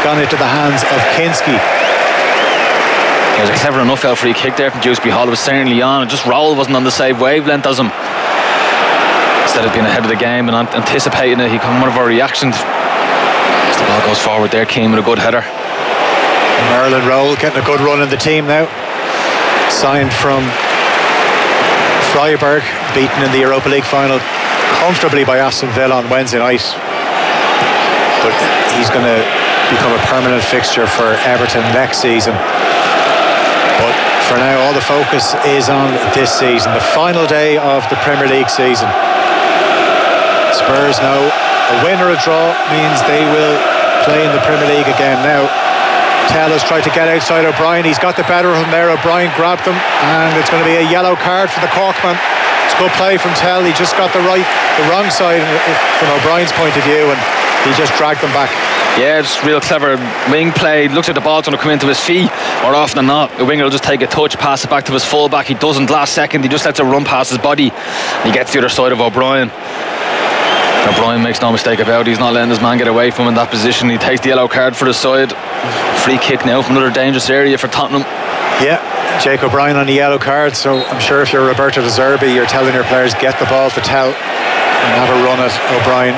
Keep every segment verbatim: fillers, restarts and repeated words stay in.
gone into the hands of Kinski. It was a clever enough out free kick there from Dewsbury Hall. It was certainly on. Just Rowell wasn't on the same wavelength as him. Instead of being ahead of the game and anticipating it, he got one of our reactions. As the ball goes forward there, Keane with a good header. Merlin Rowell getting a good run in the team now. Signed from Freiburg, beaten in the Europa League final comfortably by Aston Villa on Wednesday night. But he's going to become a permanent fixture for Everton next season. But for now, all the focus is on this season, the final day of the Premier League season. Spurs know a win or a draw means they will play in the Premier League again. Now, Tell has tried to get outside O'Brien. He's got the better of him there. O'Brien grabbed him, and it's going to be a yellow card for the Corkman. It's good play from Tell. He just got the right, the wrong side from O'Brien's point of view, and he just dragged them back. Yeah, it's real clever wing play. Looks like the ball's going to come into his feet more often than not. The winger will just take a touch, pass it back to his fullback. He doesn't last second. He just lets it run past his body. He gets the other side of O'Brien. O'Brien makes no mistake about it. He's not letting his man get away from him in that position. He takes the yellow card for the side. Free kick now from another dangerous area for Tottenham. Yeah, Jake O'Brien on the yellow card. So I'm sure if you're Roberto De Zerbi, you're telling your players, get the ball to Tell and have a run at O'Brien.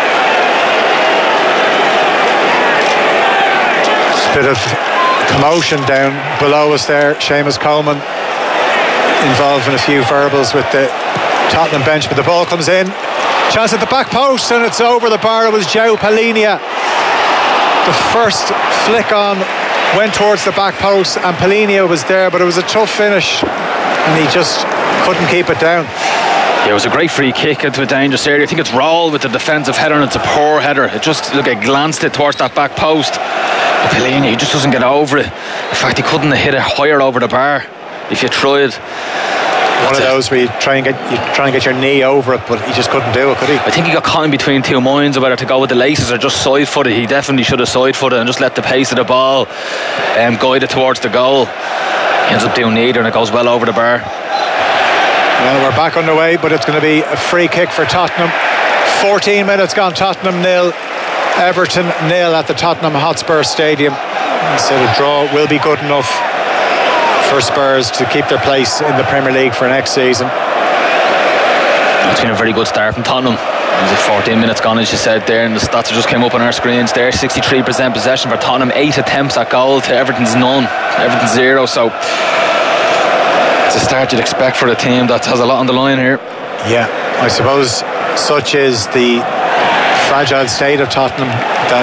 Bit of commotion down below us there. Seamus Coleman involved in a few verbals with the Tottenham bench, but the ball comes in, chance at the back post, and it's over the bar. It was João Palhinha. The first flick on went towards the back post, and Palhinha was there, but it was a tough finish and he just couldn't keep it down. Yeah, it was a great free kick into a dangerous area. I think it's Rowell with the defensive header, and it's a poor header. It just, look, it glanced it towards that back post. But Palhinha, he just doesn't get over it. In fact, he couldn't have hit it higher over the bar if you tried. One of those where you try and get you try and get your knee over it, but he just couldn't do it, could he? I think he got caught in between two minds of whether to go with the laces or just side footed. He definitely should have side footed and just let the pace of the ball um, guide it towards the goal. He ends up doing neither, and it goes well over the bar. Well, we're back underway, but it's going to be a free kick for Tottenham. fourteen minutes gone, Tottenham nil, Everton nil at the Tottenham Hotspur Stadium. So the draw will be good enough for Spurs to keep their place in the Premier League for next season. It's been a very good start from Tottenham. It was fourteen minutes gone, as you said there, and the stats just came up on our screens there. sixty-three percent possession for Tottenham, eight attempts at goal to Everton's none, Everton's zero. So it's a start you'd expect for a team that has a lot on the line here. Yeah, I suppose such is the fragile state of Tottenham that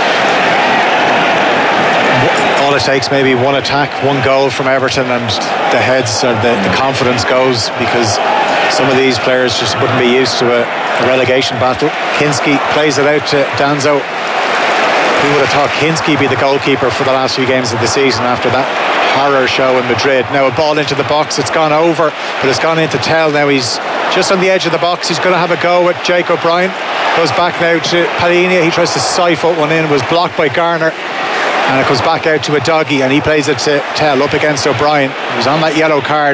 all it takes maybe one attack, one goal from Everton, and the heads or the, the confidence goes, because some of these players just wouldn't be used to a, a relegation battle. Kinski plays it out to Danzo. Who would have thought Kinski be the goalkeeper for the last few games of the season after that horror show in Madrid? Now a ball into the box, it's gone over, but it's gone into Tell. Now he's just on the edge of the box. He's going to have a go at Jake O'Brien. Goes back now to Palhinha. He tries to side foot one in, was blocked by Garner, and it comes back out to a Doggy, and he plays it to Tell up against O'Brien. He's on that yellow card.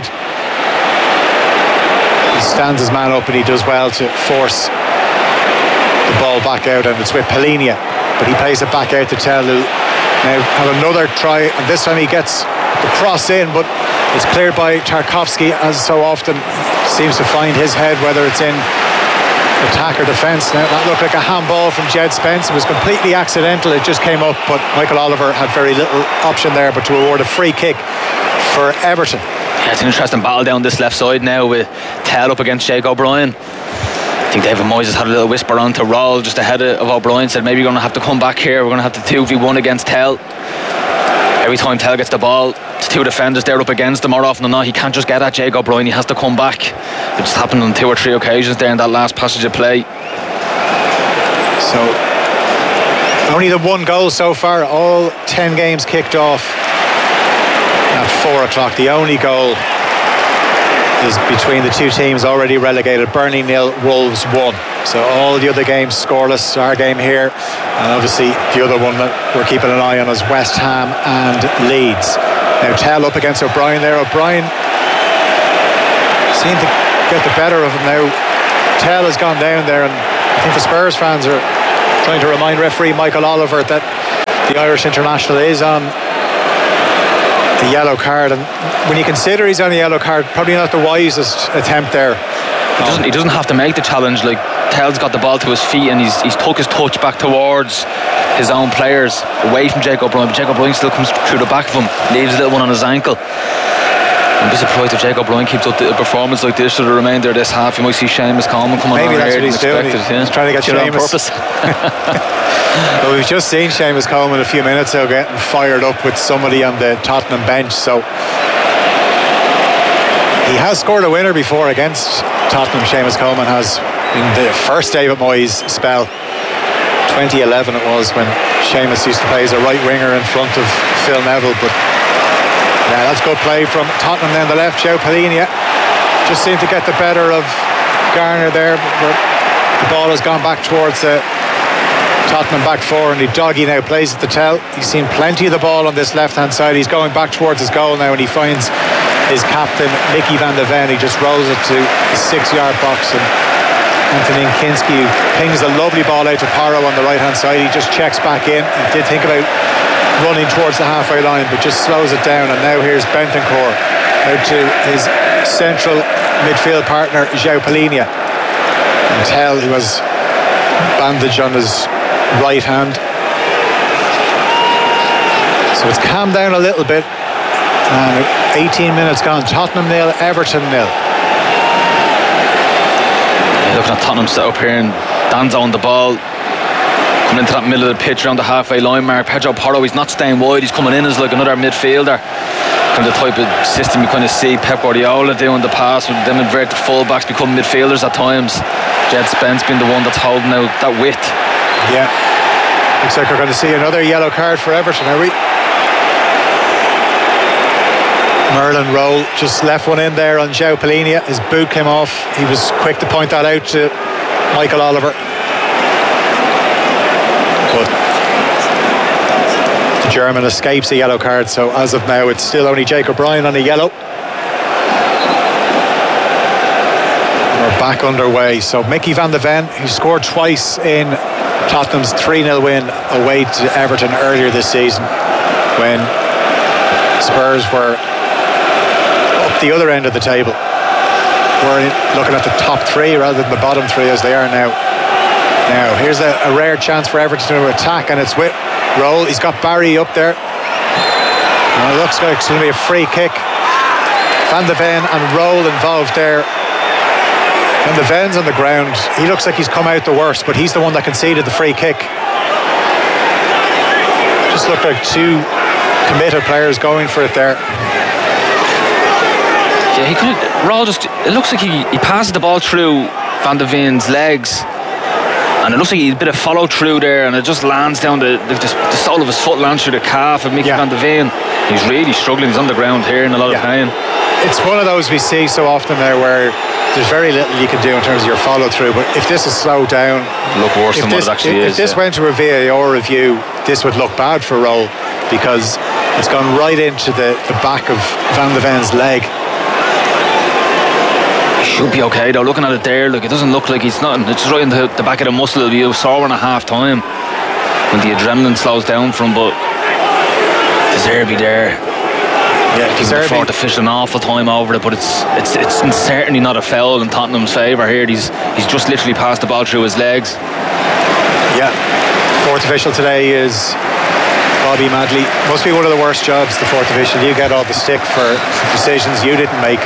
He stands his man up, and he does well to force the ball back out, and it's with Palhinha, but he plays it back out to Tell, who now have another try, and this time he gets the cross in, but it's cleared by Tarkowski, as so often seems to find his head, whether it's in attack or defence. Now that looked like a handball from Jed Spence. It was completely accidental, it just came up, but Michael Oliver had very little option there but to award a free kick for Everton. Yeah, it's an interesting battle down this left side now with Tell up against Jake O'Brien. I think David Moyes has had a little whisper on to Rowell just ahead of O'Brien, said maybe you're going to have to come back here, we're going to have to two v one against Tell. Every time Tell gets the ball, it's two defenders there up against him. More often than not, he can't just get at Jake O'Brien, he has to come back. It just happened on two or three occasions there in that last passage of play. So only the one goal so far, all ten games kicked off at four o'clock. The only goal is between the two teams already relegated. Burnley nil, Wolves one. So all the other games scoreless. Our game here, and obviously the other one that we're keeping an eye on is West Ham and Leeds. Now Tell up against O'Brien there. O'Brien seemed to get the better of him now. Tell has gone down there, and I think the Spurs fans are trying to remind referee Michael Oliver that the Irish international is on the yellow card, and when you consider he's on a yellow card, probably not the wisest attempt there. He doesn't, he doesn't have to make the challenge. Like, Tell's got the ball to his feet and he's he's took his touch back towards his own players, away from Jake O'Brien, but Jake O'Brien still comes through the back of him, leaves a little one on his ankle. I'd be surprised if Jake O'Brien keeps up the performance like this for the remainder of this half. You might see Seamus Coleman coming Maybe on that's here. what he's doing. He's, yeah. he's trying to get Seamus Seamus on purpose. Well, we've just seen Seamus Coleman a few minutes ago getting fired up with somebody on the Tottenham bench, so he has scored a winner before against Tottenham. Seamus Coleman has, in the first David Moyes spell, twenty eleven it was, when Seamus used to play as a right winger in front of Phil Neville. But yeah, that's good play from Tottenham down the left. João Palhinha just seemed to get the better of Garner there, but the ball has gone back towards the Tottenham back four, and Udogie now plays at the Tell. He's seen plenty of the ball on this left hand side. He's going back towards his goal now, and he finds his captain Mickey van de Ven. He just rolls it to the six yard box, and Antonin Kinski pings a lovely ball out to Porro on the right hand side. He just checks back in. He did think about running towards the halfway line, but just slows it down. And now here's Bentancur out to his central midfield partner João Palhinha, and Tell, who has bandage on his right hand. So it's calmed down a little bit, and eighteen minutes gone. Tottenham nil, Everton nil. Yeah, looking at Tottenham set up here, and Dan's on the ball, coming into that middle of the pitch around the halfway line mark. Pedro Porro, he's not staying wide, he's coming in as like another midfielder. Kind of the type of system you kind of see Pep Guardiola do in the past, with them inverted fullbacks become midfielders at times. Jed Spence being the one that's holding out that width. Yeah, looks like we're going to see another yellow card for Everton, are we? Merlin Roll just left one in there on João Palhinha. His boot came off. He was quick to point that out to Michael Oliver, but the German escapes a yellow card, so as of now it's still only Jake O'Brien on a yellow. We're back underway. So Mickey van de Ven, who scored twice in Tottenham's three nil win away to Everton earlier this season, when Spurs were up the other end of the table. We're looking at the top three rather than the bottom three as they are now. Now here's a, a rare chance for Everton to attack, and it's with Roll. He's got Barry up there, and it looks like it's going to be a free kick. Van de Ven and Roll involved there. Van de Ven's on the ground. He looks like he's come out the worst, but he's the one that conceded the free kick. Just looked like two committed players going for it there. Yeah, he could. Roll just. It looks like he, he passes the ball through Van de Ven's legs, and it looks like he's a bit of follow through there, and it just lands down the the, the sole of his foot lands through the calf of Mickey yeah. Van de Ven. He's really struggling. He's on the ground here in a lot yeah. of pain. It's one of those we see so often there where there's very little you can do in terms of your follow through, but if this is slowed down, look worse than this, what it actually if, is. If this yeah. went to a V A R review, this would look bad for Roll, because it's gone right into the, the back of Van de Ven's leg. Should be okay though, looking at it there, like it doesn't look like he's nothing. It's right in the, the back of the muscle. It'll be a sore and a half time when the adrenaline slows down from, but De Zerbi there. Yeah, De Zerbi fought the fish an awful time over it, but it's it's it's certainly not a foul in Tottenham's favour here. He's he's just literally passed the ball through his legs. Yeah, fourth official today is Bobby Madley. Must be one of the worst jobs, the fourth official. You get all the stick for decisions you didn't make.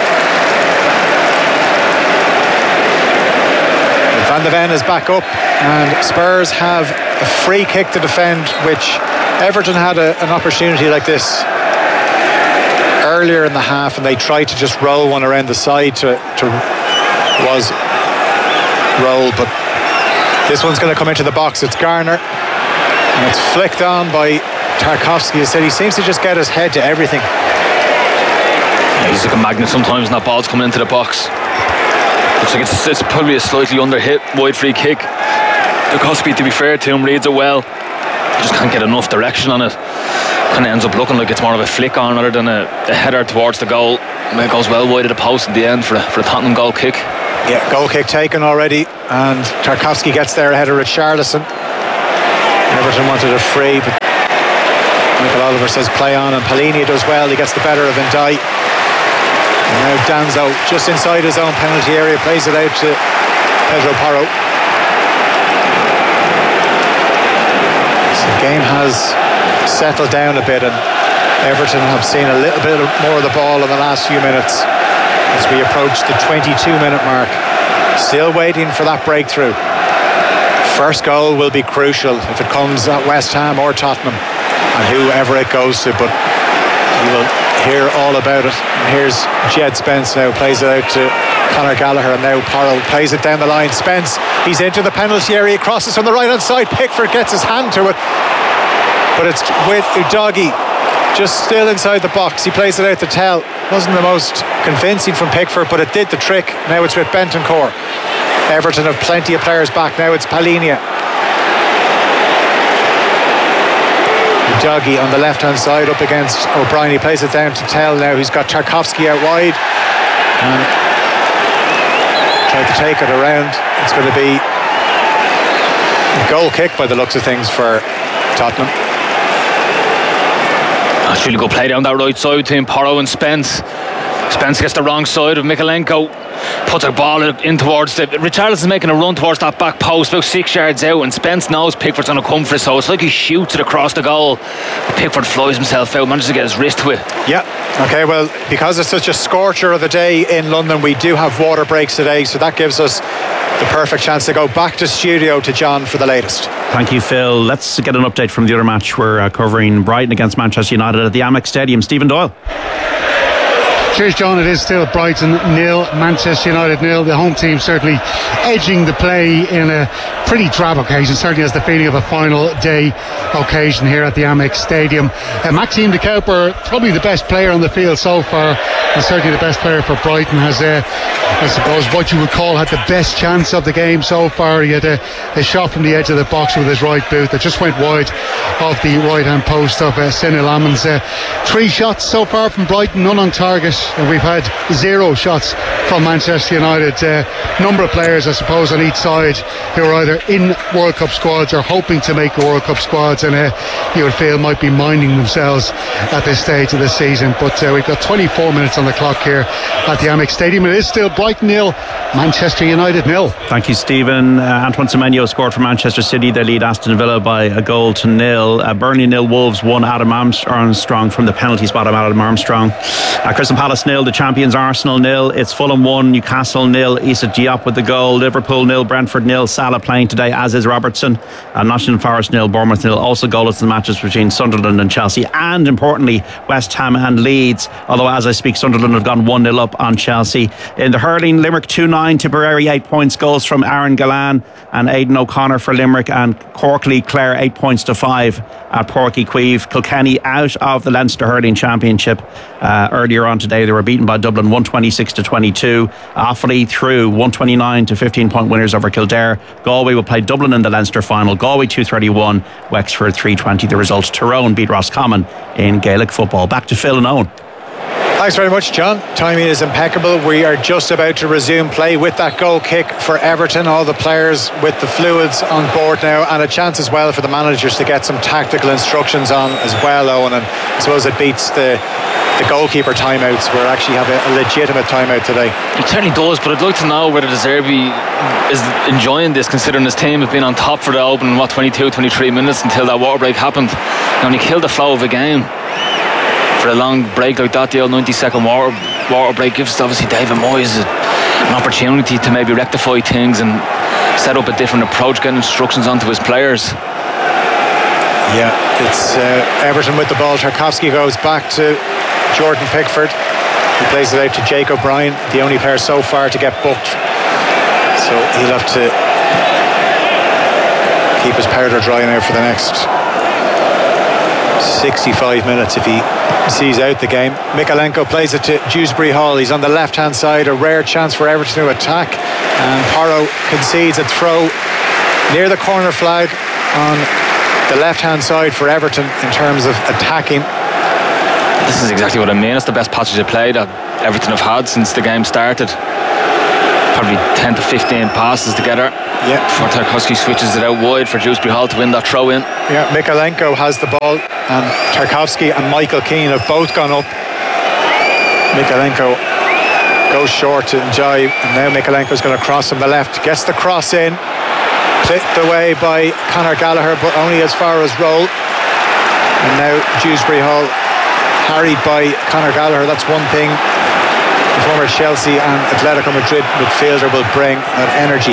Van de Ven is back up, and Spurs have a free kick to defend, which Everton had a, an opportunity like this earlier in the half, and they tried to just roll one around the side to, to was roll, but this one's going to come into the box. It's Garner, and it's flicked on by Tarkowski. He said he seems to just get his head to everything. Yeah, he's like a magnet sometimes, and that ball's coming into the box. Looks like it's, it's probably a slightly under hit wide free kick. Tarkowski, to be fair to him, reads it well. He just can't get enough direction on it. Kind of ends up looking like it's more of a flick on rather than a, a header towards the goal. And it goes well wide of the post at the end for a, for a Tottenham goal kick. Yeah, goal kick taken already, and Tarkowski gets there ahead of Richarlison. Everton wanted a free, but Michael Oliver says play on, and Palhinha does well. He gets the better of Ndai. And now Danzo just inside his own penalty area, plays it out to Pedro Porro. So the game has settled down a bit, and Everton have seen a little bit more of the ball in the last few minutes as we approach the twenty-two minute mark. Still waiting for that breakthrough. First goal will be crucial if it comes at West Ham or Tottenham, and whoever it goes to, but you will hear all about it. And here's Jed Spence now, plays it out to Conor Gallagher, and now Porro plays it down the line. Spence, he's into the penalty area, crosses from the right hand side. Pickford gets his hand to it, but it's with Udogie just still inside the box. He plays it out to Tell. Wasn't the most convincing from Pickford, but it did the trick. Now it's with Bentancur. Everton have plenty of players back. Now it's Palhinha. Udogie on the left hand side up against O'Brien. He plays it down to Tell now. He's got Tarkowski out wide and tried to take it around. It's going to be a goal kick by the looks of things for Tottenham. That's really good play down that right side between Porro and Spence. Spence gets the wrong side of Mikalenko, puts a ball in towards the... Richarlison's making a run towards that back post about six yards out, and Spence knows Pickford's going to come for it, so it's like he shoots it across the goal, but Pickford flies himself out, manages to get his wrist to it. Yeah, okay, well, because it's such a scorcher of the day in London, we do have water breaks today, so that gives us the perfect chance to go back to studio to John for the latest. Thank you, Phil. Let's get an update from the other match. We're uh, covering Brighton against Manchester United at the Amex Stadium. Stephen Doyle. Cheers, John. It is still Brighton nil, Manchester United nil. The home team certainly edging the play in a pretty drab occasion. Certainly has the feeling of a final day occasion here at the Amex Stadium. Uh, Maxime de Cuyper, probably the best player on the field so far, and certainly the best player for Brighton, has, uh, I suppose, what you would call had the best chance of the game so far. He had a, a shot from the edge of the box with his right boot that just went wide of the right-hand post of uh, Sine Lamans. Uh, three shots so far from Brighton, none on target. And we've had zero shots from Manchester United. Uh, number of players, I suppose, on each side who are either in World Cup squads or hoping to make the World Cup squads, and uh, you would feel might be minding themselves at this stage of the season. But uh, we've got twenty-four minutes on the clock here at the Amex Stadium. It is still Brighton nil, Manchester United nil. Thank you, Stephen. Uh, Antoine Semenyo scored for Manchester City. They lead Aston Villa by a goal to nil. Uh, Burnley nil, Wolves one. Adam Armstrong from the penalty spot. Adam Armstrong. Uh, Crystal Palace nil, the champions Arsenal nil. It's Fulham one, Newcastle nil. Issa Diop with the goal. Liverpool nil, Brentford nil. Salah playing today, as is Robertson. Uh, Nottingham Forest nil, Bournemouth nil. Also goalless in the matches between Sunderland and Chelsea, and importantly West Ham and Leeds, although as I speak Sunderland have gone one nil up on Chelsea. In the hurling, Limerick two nine, Tipperary eight points. Goals from Aaron Gallan and Aidan O'Connor for Limerick, and Corkley Clare eight points to five at Porky Queeve. Kilkenny out of the Leinster Hurling Championship uh, earlier on today. They were beaten by Dublin one twenty-six to twenty-two. Offaly through one twenty-nine to fifteen point winners over Kildare. Galway will play Dublin in the Leinster final. Galway two thirty-one, Wexford three twenty the result. Tyrone beat Roscommon in Gaelic football. Back to Phil and Owen. Thanks very much, John. Timing is impeccable. We are just about to resume play with that goal kick for Everton. All the players with the fluids on board now, and a chance as well for the managers to get some tactical instructions on as well, Owen. And I suppose it beats the the goalkeeper timeouts. We actually have a, a legitimate timeout today. It certainly does, but I'd like to know whether De Zerbi is enjoying this, considering his team have been on top for the opening, what, twenty-two, twenty-three minutes until that water break happened. And he killed the flow of the game. For a long break like that, the old ninety second water, water break gives obviously David Moyes an opportunity to maybe rectify things and set up a different approach, getting instructions onto his players. Yeah, it's uh, Everton with the ball. Tarkowski goes back to Jordan Pickford. He plays it out to Jake O'Brien, the only player so far to get booked. So he'll have to keep his powder dry now for the next sixty-five minutes if he sees out the game. Mikalenko plays it to Dewsbury Hall. He's on the left hand side. A rare chance for Everton to attack, and Porro concedes a throw near the corner flag on the left hand side for Everton in terms of attacking. This is exactly what I mean. It's the best passage of play that Everton have had since the game started. Probably ten to fifteen passes together. Yeah. Before Tarkowski switches it out wide for Dewsbury Hall to win that throw in. Yeah, Mikalenko has the ball, and Tarkowski and Michael Keane have both gone up. Mikalenko goes short to Njai, and now Mikalenko's going to cross from the left, gets the cross in, clipped away by Conor Gallagher, but only as far as Roll. And now Dewsbury Hall harried by Conor Gallagher. That's one thing the former Chelsea and Atletico Madrid midfielder will bring, that energy.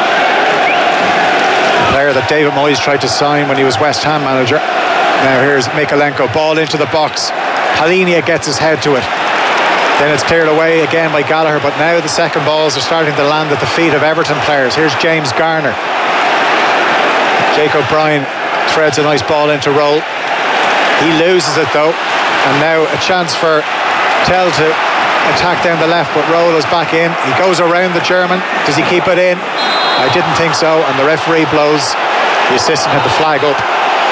The player that David Moyes tried to sign when he was West Ham manager. Now here's Mikalenko, ball into the box. Palinia gets his head to it. Then it's cleared away again by Gallagher, but now the second balls are starting to land at the feet of Everton players. Here's James Garner. Jake O'Brien threads a nice ball into Roll. He loses it though, and now a chance for Tell to attack down the left, but Roll is back in. He goes around the German. Does he keep it in? I didn't think so, and the referee blows. The assistant had the flag up.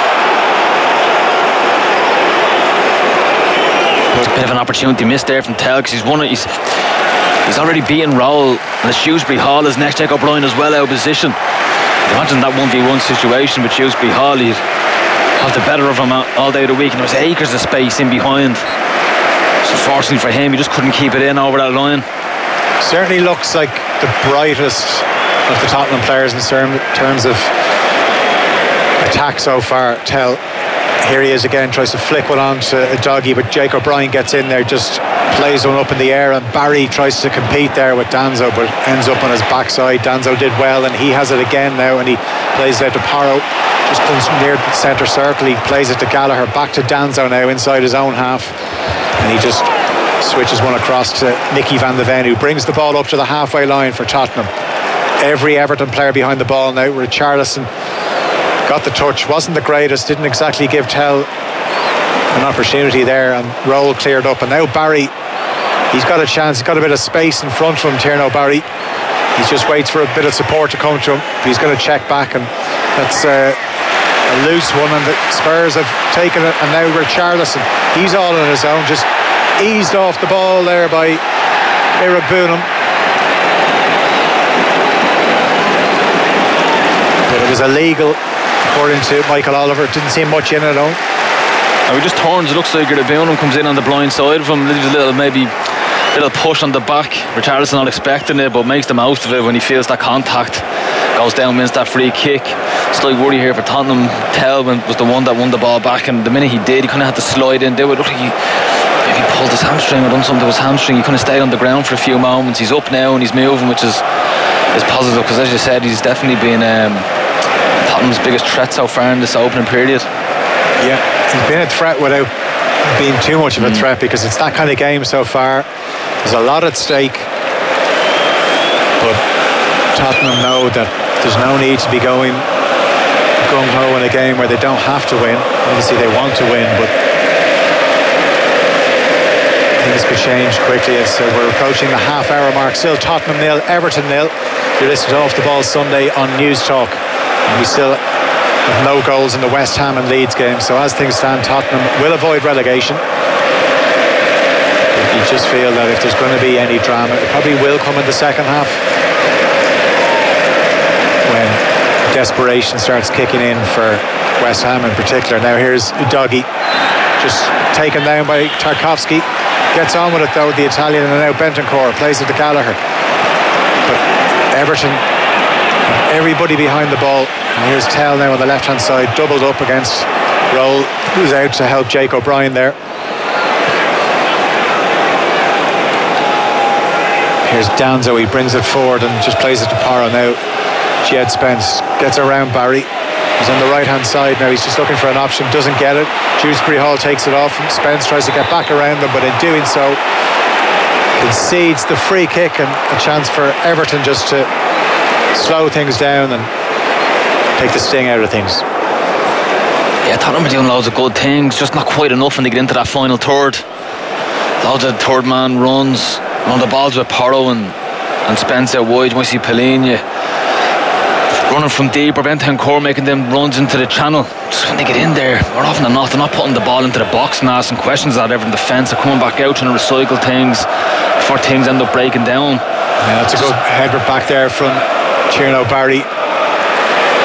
It's a bit of an opportunity missed there from Tell, because he's won it. He's, he's already beaten Roll, and it's Dewsbury Hall is next. Jake O'Brien as well out of position. Imagine that one v one situation with Dewsbury Hall. He'd have the better of him all day of the week, and there was acres of space in behind. So fortunately for him, he just couldn't keep it in over that line. Certainly looks like the brightest of the Tottenham players in terms of attack so far. Tell. Here he is again, tries to flick one on to a doggy, but Jake O'Brien gets in there, just plays one up in the air, and Barry tries to compete there with Danzo, but ends up on his backside. Danzo did well, and he has it again now, and he plays it out to Porro, just comes near the centre circle. He plays it to Gallagher, back to Danzo now inside his own half, and he just switches one across to Mickey van de Ven, who brings the ball up to the halfway line for Tottenham. Every Everton player behind the ball now. Richarlison got the touch, wasn't the greatest, didn't exactly give Tell an opportunity there, and Roll cleared up, and now Barry, he's got a chance, he's got a bit of space in front of him, Tierno Barry. He just waits for a bit of support to come to him, but he's going to check back, and that's uh, a loose one, and the Spurs have taken it, and now Richarlison, he's all on his own, just eased off the ball there by Irabunum. But it was illegal according to Michael Oliver. Didn't see much in it though. And he just turns, it looks like Irabunum comes in on the blind side of him, leaves a little maybe little push on the back. Richarlison not expecting it, but makes the most of it when he feels that contact. Goes down, wins that free kick. Slight worry here for Tottenham. Tell was the one that won the ball back, and the minute he did, he kind of had to slide in, do it. Looked like he maybe pulled his hamstring or done something to his hamstring. He kind of stayed on the ground for a few moments. He's up now and he's moving, which is is positive, because as you said, he's definitely been um, Tottenham's biggest threat so far in this opening period. Yeah, he's been a threat without being too much of a mm. threat, because it's that kind of game so far. There's a lot at stake, but Tottenham know that there's no need to be going gung-ho in a game where they don't have to win. Obviously they want to win, but things could change quickly as uh, we're approaching the half hour mark. Still Tottenham nil, Everton nil. You're listening to Off the Ball Sunday on News Talk, and we still have no goals in the West Ham and Leeds game, so as things stand, Tottenham will avoid relegation. But you just feel that if there's going to be any drama, it probably will come in the second half, when desperation starts kicking in for West Ham in particular. Now here's Udogie, just taken down by Tarkowski. Gets on with it though, the Italian, and now Bentancur plays it to Gallagher. But Everton, everybody behind the ball. And here's Tell now on the left hand side, doubled up against Roll, who's out to help Jake O'Brien there. Here's Danzo, he brings it forward and just plays it to Porro now. Jed Spence gets around Barry. He's on the right hand side now, he's just looking for an option, doesn't get it. Dewsbury Hall takes it off, and Spence tries to get back around them, but in doing so concedes the free kick, and a chance for Everton just to slow things down and take the sting out of things. Yeah, Tottenham are doing loads of good things, just not quite enough when they get into that final third. Loads of third man runs, on the balls with Porro and, and Spence out wide. You might see Palinia running from deep, or Bentancur making them runs into the channel. Just when they get in there, more often than not, they're not putting the ball into the box and asking questions out over in defence. They're coming back out trying to recycle things before things end up breaking down. Yeah, that's a good header back there from Tierno Barry.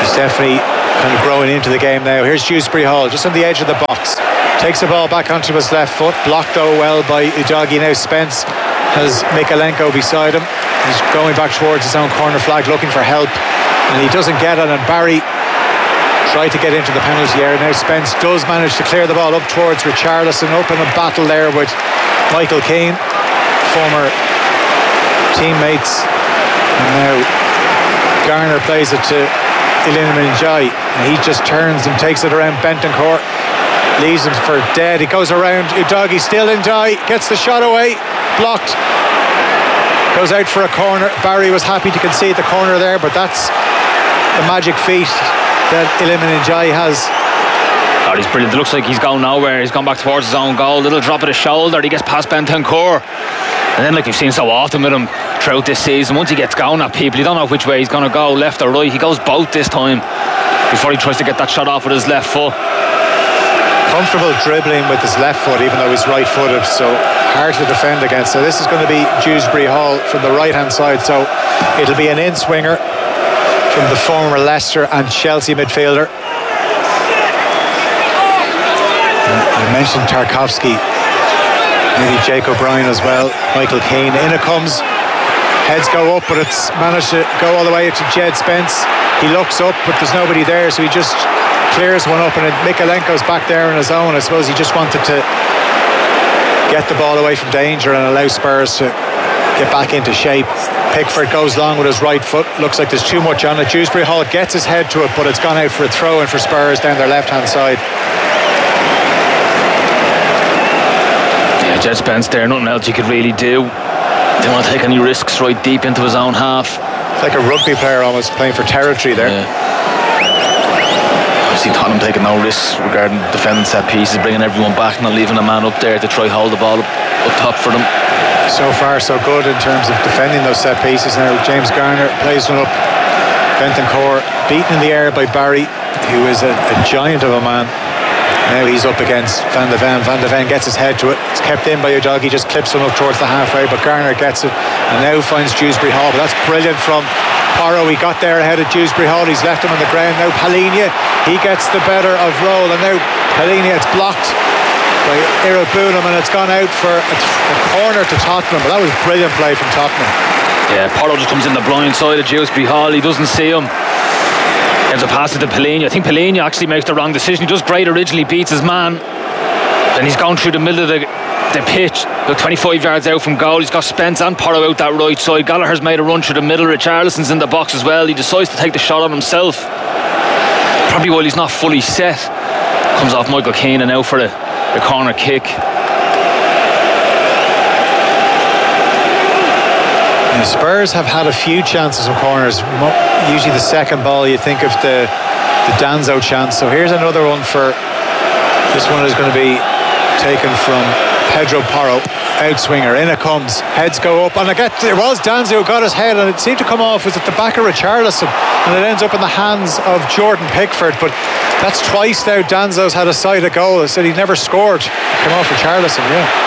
He's definitely kind of growing into the game now. Here's Dewsbury Hall, just on the edge of the box. Takes the ball back onto his left foot. Blocked though well by Udogie. Now Spence has Mikalenko beside him. He's going back towards his own corner flag looking for help, and he doesn't get it, and Barry tried to get into the penalty area. Now Spence does manage to clear the ball up towards Richarlison, up in a battle there with Michael Keane, former teammates. And now Garner plays it to Iliman Ndiaye, and he just turns and takes it around Bentancur, leaves him for dead. He goes around Udogie, still Ndiaye, gets the shot away, blocked, goes out for a corner. Barry was happy to concede the corner there, but that's the magic feat that Iliman Ndiaye has. Oh, he's brilliant. It looks like he's gone nowhere. He's gone back towards his own goal. Little drop of the shoulder. He gets past Bentancur. And then, like we've seen so often with him throughout this season, once he gets going at people, you don't know which way he's going to go, left or right. He goes both this time before he tries to get that shot off with his left foot. Comfortable dribbling with his left foot, even though he's right-footed, so hard to defend against. So this is going to be Dewsbury Hall from the right-hand side. So it'll be an in-swinger from the former Leicester and Chelsea midfielder. I mentioned Tarkowski, maybe Jake O'Brien as well, Michael Keane. In it comes, heads go up, but it's managed to go all the way to Jed Spence. He looks up, but there's nobody there, so he just clears one up, and Mikalenko's back there on his own. I suppose he just wanted to get the ball away from danger and allow Spurs to get back into shape. Pickford goes long with his right foot. Looks like there's too much on it. Dewsbury Hall gets his head to it, but it's gone out for a throw in for Spurs down their left-hand side. Yeah, Jed Spence there, nothing else you could really do. Didn't want to take any risks right deep into his own half. It's like a rugby player almost playing for territory there. Yeah. Obviously Tottenham taking no risks regarding defending set pieces, bringing everyone back, not leaving a man up there to try hold the ball up, up top for them. So far so good in terms of defending those set pieces. Now James Garner plays one up. Bentancur beaten in the air by Barry, who is a, a giant of a man. Now he's up against Van de Ven. Van de Ven gets his head to it. It's kept in by Udogie, just clips one up towards the halfway, but Garner gets it and now finds Dewsbury Hall. But that's brilliant from Porro. He got there ahead of Dewsbury Hall. He's left him on the ground. Now Palhinha, he gets the better of Roll, and now Palhinha, it's blocked by Errol Boonham, and it's gone out for a, a corner to Tottenham. But that was brilliant play from Tottenham. Yeah, Porro just comes in the blind side of Dewsbury Hall. He doesn't see him. Gives a pass it to Palhinha. I think Palhinha actually makes the wrong decision. He does great originally, beats his man. Then he's gone through the middle of the, the pitch, about twenty-five yards out from goal. He's got Spence and Porro out that right side. Gallagher's made a run through the middle. Richarlison's in the box as well. He decides to take the shot on himself. Probably while he's not fully set. Comes off Michael Keane and out for the, the corner kick. Now, Spurs have had a few chances from corners. Usually the second ball you think of the, the Danzo chance. So here's another one for, this one is going to be taken from Pedro Porro, outswinger. In it comes, heads go up, and I get, it was Danzo who got his head, and it seemed to come off, was at the back of Richarlison, and it ends up in the hands of Jordan Pickford. But that's twice now Danzo's had a side of goal. I said he never scored. Come off Richarlison, yeah.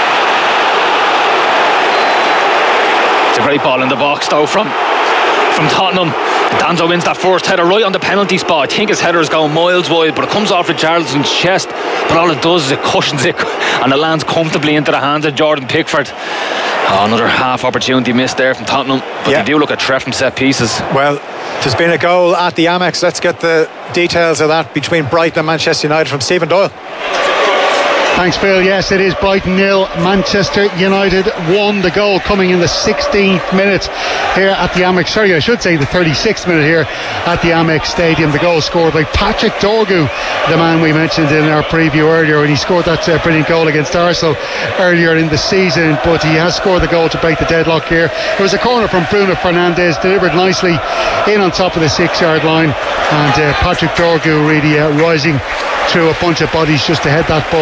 A great ball in the box though from from Tottenham. Danzo wins that first header right on the penalty spot. I think his header is going miles wide, but it comes off Richarlison's chest, but all it does is it cushions it and it lands comfortably into the hands of Jordan Pickford. Oh, another half opportunity missed there from Tottenham, but yeah, they do look at threat from set pieces. Well, there's been a goal at the Amex. Let's get the details of that between Brighton and Manchester United from Stephen Doyle. Thanks, Phil. Yes, it is Brighton nil, Manchester United one. The goal coming in the sixteenth minute here at the Amex. Sorry, I should say the thirty-sixth minute here at the Amex Stadium. The goal scored by Patrick Dorgu, the man we mentioned in our preview earlier, when he scored that uh, brilliant goal against Arsenal earlier in the season. But he has scored the goal to break the deadlock here. It was a corner from Bruno Fernandes, delivered nicely in on top of the six-yard line, and uh, Patrick Dorgu really uh, rising through a bunch of bodies just to head that ball into the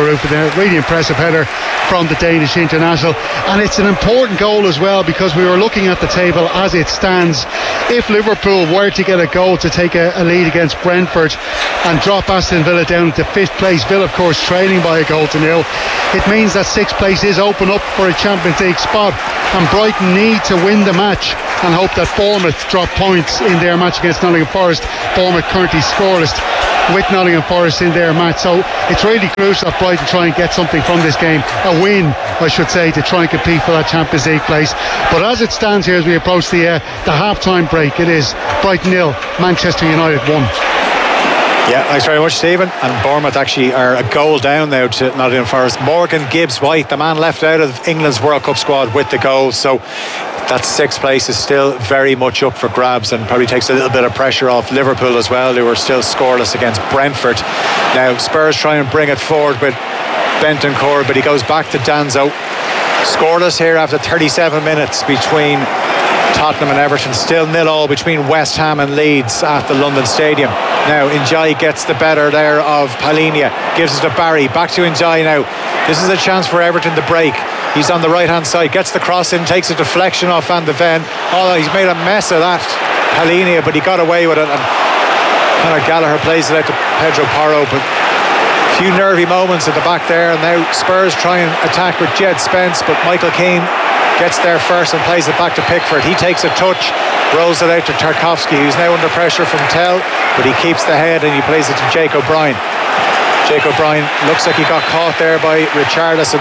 roof of the net. Really impressive header from the Danish international, and it's an important goal as well, because we were looking at the table as it stands. If Liverpool were to get a goal to take a, a lead against Brentford and drop Aston Villa down to fifth place, Villa of course trailing by a goal to nil, it means that sixth place is open up for a Champions League spot, and Brighton need to win the match and hope that Bournemouth drop points in their match against Nottingham Forest. Bournemouth currently scoreless with Nottingham Forest in their match, so it's really crucial that Brighton try and get something from this game, a win I should say, to try and compete for that Champions League place. But as it stands here as we approach the uh, the half-time break, it is Brighton nil, Manchester United one. Yeah, thanks very much, Stephen. And Bournemouth actually are a goal down now to Nottingham Forest. Morgan Gibbs-White, the man left out of England's World Cup squad, with the goal. So that sixth place is still very much up for grabs, and probably takes a little bit of pressure off Liverpool as well, who are still scoreless against Brentford. Now Spurs try and bring it forward with Bentancur, but he goes back to Danzo. Scoreless here after thirty-seven minutes between Tottenham and Everton. Still nil all between West Ham and Leeds at the London Stadium. Now Njai gets the better there of Palhinha, gives it to Barry, back to Njai now. This is a chance for Everton to break. He's on the right hand side, gets the cross in, takes a deflection off Van de Ven. Oh, he's made a mess of that, Palhinha, but he got away with it, and Conor Gallagher plays it out to Pedro Porro. But a few nervy moments at the back there, and now Spurs try and attack with Jed Spence, but Michael Keane gets there first and plays it back to Pickford. He takes a touch, rolls it out to Tarkowski, who's now under pressure from Tell, but he keeps the head and he plays it to Jake O'Brien. Jake O'Brien looks like he got caught there by Richarlison,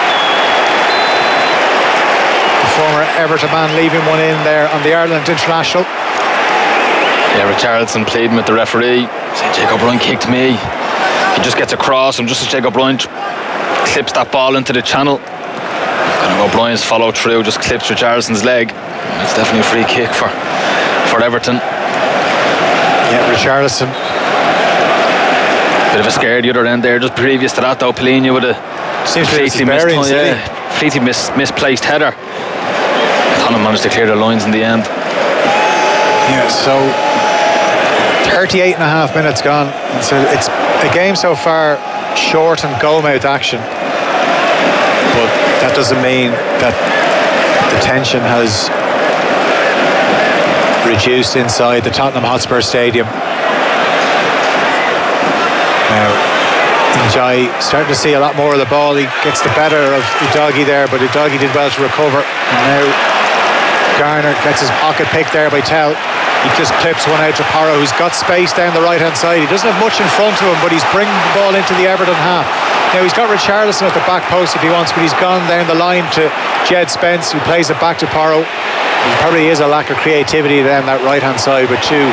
the former Everton man, leaving one in there on the Ireland international. Yeah, Richarlison pleading with the referee, saying Jake O'Brien kicked me. He just gets across, and just as Jake O'Brien clips that ball into the channel, kind of O'Brien's follow through, just clips Richarlison's leg. It's definitely a free kick for, for Everton. Yeah, Richarlison. Bit of a scare the other end there. Just previous to that though, Palhinha with a Seems completely, mis- yeah, completely mis- misplaced header. Tottenham managed to clear their lines in the end. Yeah, so thirty-eight and a half minutes gone. So it's a game so far short and goal-mouth action, but that doesn't mean that the tension has reduced inside the Tottenham Hotspur Stadium. Now Njai starting to see a lot more of the ball. He gets the better of Udogie there, but Udogie did well to recover, and now Garner gets his pocket picked there by Tell. He just clips one out to Porro, who's got space down the right hand side. He doesn't have much in front of him, but he's bringing the ball into the Everton half. Now he's got Richarlison at the back post if he wants, but he's gone down the line to Jed Spence, who plays it back to Porro. There probably is a lack of creativity down that right hand side with two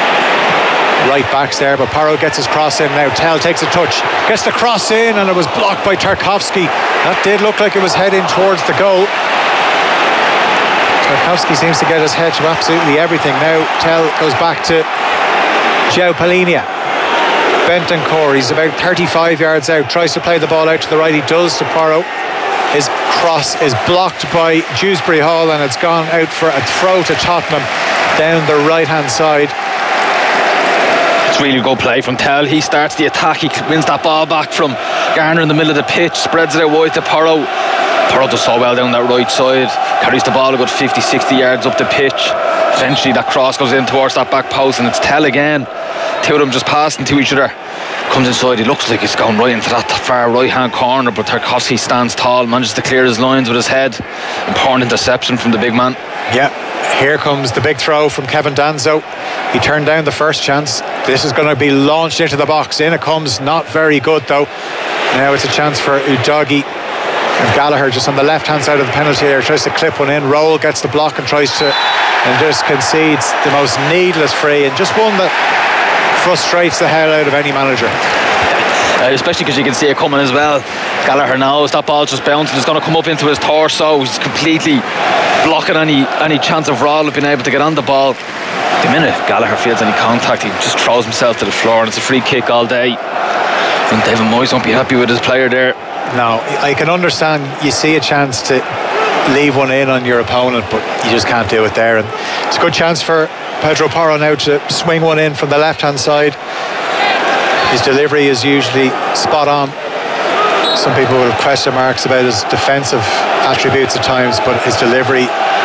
right backs there, but Porro gets his cross in now. Tell takes a touch, gets the cross in, and it was blocked by Tarkowski. That did look like it was heading towards the goal. Tarkowski seems to get his head to absolutely everything. Now Tell goes back to João Palhinha. Bentancur, he's about thirty-five yards out, tries to play the ball out to the right. He does to Porro. His cross is blocked by Dewsbury Hall, and it's gone out for a throw to Tottenham down the right hand side. It's really good play from Tell. He starts the attack, he wins that ball back from Garner in the middle of the pitch, spreads it out wide to Porro. Porro does so well down that right side, carries the ball about fifty sixty yards up the pitch. Eventually that cross goes in towards that back post, and it's Tell again. Two of them just passing to each other. Comes inside, he looks like he's going right into that far right hand corner, but Tarkowski stands tall, manages to clear his lines with his head. Important interception from the big man. Yeah, here comes the big throw from Kevin Danzo. He turned down the first chance. This is going to be launched into the box. In it comes, not very good though. Now it's a chance for Udogie. And Gallagher just on the left hand side of the penalty area tries to clip one in. Roll gets the block and tries to, and just concedes the most needless free, and just one that frustrates the hell out of any manager. Uh, especially because you can see it coming as well. Gallagher knows that ball just bouncing, it's going to come up into his torso. He's completely blocking any any chance of Rall being able to get on the ball. The minute Gallagher feels any contact, he just throws himself to the floor, and it's a free kick all day. And David Moyes won't be happy with his player there. No, I can understand you see a chance to leave one in on your opponent, but you just can't do it there. And it's a good chance for Pedro Porro now to swing one in from the left hand side. His delivery is usually spot on. some people would have question marks about his defensive attributes at times, but his delivery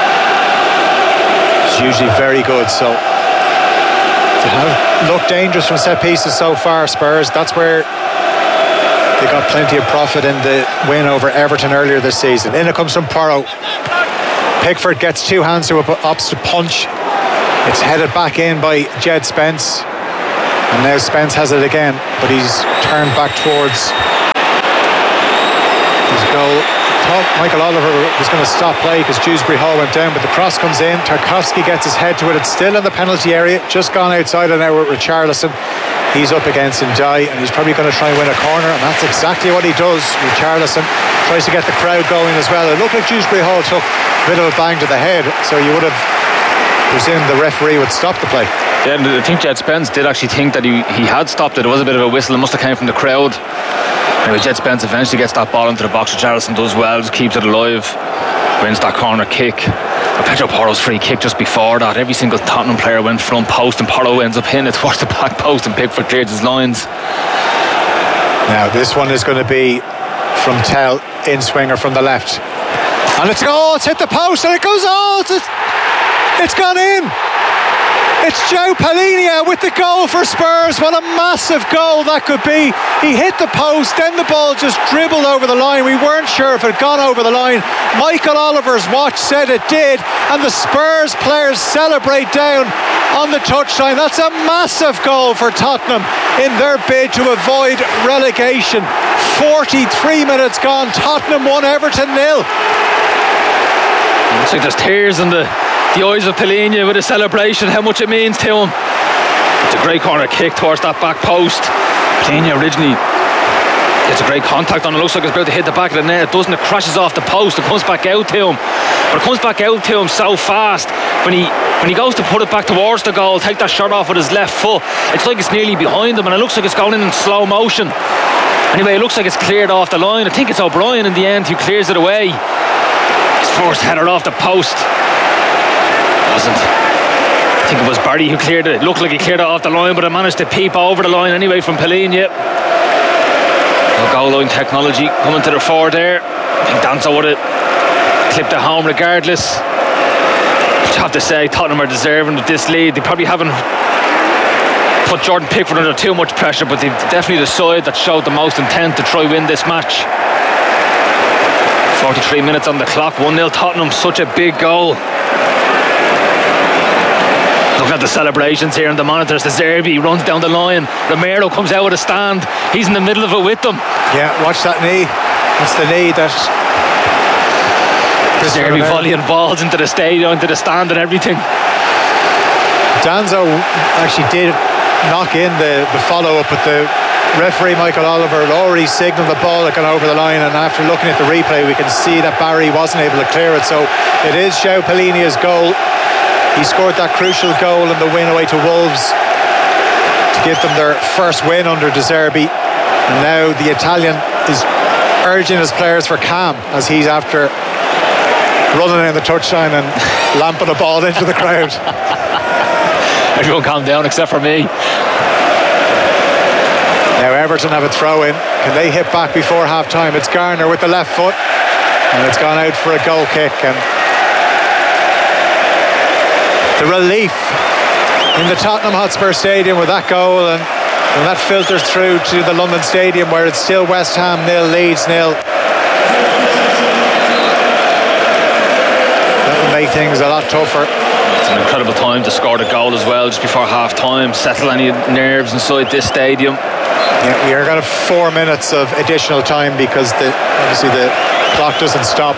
is usually very good. So they have looked dangerous from set pieces so far, Spurs. That's where they got plenty of profit in the win over Everton earlier this season. In it comes from Porro. Pickford gets two hands to opts to punch. It's headed back in by Jed Spence, and now Spence has it again, but he's turned back towards his goal. Thought Michael Oliver was going to stop play because Dewsbury Hall went down, but the cross comes in. Tarkowski gets his head to it. It's still in the penalty area, just gone outside it now with Richarlison. He's up against Ndiaye, and he's probably going to try and win a corner, and that's exactly what he does. Richarlison tries to get the crowd going as well. It looked like Dewsbury Hall took a bit of a bang to the head, so you would have presumed the referee would stop the play. Yeah, and I think Jed Spence did actually think that he, he had stopped it. It was a bit of a whistle. It must have come from the crowd. Anyway, Jed Spence eventually gets that ball into the box. Richarlison does well, just keeps it alive, wins that corner kick. But Pedro Porro's free kick just before that, every single Tottenham player went front post, and Porro ends up hitting it towards the back post, and Pickford clears his lines. Now this one is going to be from Tell, in swinger from the left, and it's oh, it's hit the post, and it goes oh, it's it's gone in. It's Joe Palhinha with the goal for Spurs. What a massive goal that could be. He hit the post, then the ball just dribbled over the line. We weren't sure if it had gone over the line. Michael Oliver's watch said it did, and the Spurs players celebrate down on the touchline. That's a massive goal for Tottenham in their bid to avoid relegation. forty-three minutes gone. Tottenham one, Everton nil. Looks like there's tears in the the eyes of Palhinha with a celebration, how much it means to him. It's a great corner kick towards that back post. Palhinha originally gets a great contact on it. Looks like it's about to hit the back of the net. It doesn't. It crashes off the post. It comes back out to him, but it comes back out to him so fast. When he when he goes to put it back towards the goal, take that shot off with his left foot, it's like it's nearly behind him, and it looks like it's going in in slow motion. Anyway, it looks like it's cleared off the line. I think it's O'Brien in the end who clears it away. His first header off the post. Wasn't. I think it was Barry who cleared it. It looked like he cleared it off the line, but it managed to peep over the line anyway from Palhinha. Goal line technology coming to the fore there. I think Danso would have clipped it home regardless. But I have to say, Tottenham are deserving of this lead. They probably haven't put Jordan Pickford under too much pressure, but they've definitely the side that showed the most intent to try win this match. forty-three minutes on the clock, one nil Tottenham, such a big goal. Looking at the celebrations here on the monitors, the Zerbi runs down the line, Romero comes out with a stand, he's in the middle of it with them. Yeah, watch that knee. That's the knee that the Zerbi volleying balls into the stadium, into the stand and everything. Danso actually did knock in the, the follow-up, but the referee Michael Oliver had already signalled the ball had gone over the line, and after looking at the replay we can see that Barry wasn't able to clear it. So it is João Palhinha's goal. He scored that crucial goal in the win away to Wolves to give them their first win under De Zerbi, and now the Italian is urging his players for calm as he's after running in the touchline and lamping a ball into the crowd. Everyone calm down except for me. Now Everton have a throw in. Can they hit back before half time? It's Garner with the left foot, and it's gone out for a goal kick. And the relief in the Tottenham Hotspur Stadium with that goal, and when that filters through to the London Stadium where it's still West Ham nil, Leeds nil. That will make things a lot tougher. It's an incredible time to score the goal as well, just before half time, settle any nerves inside this stadium. Yeah, we are going to have four minutes of additional time because the, obviously the clock doesn't stop.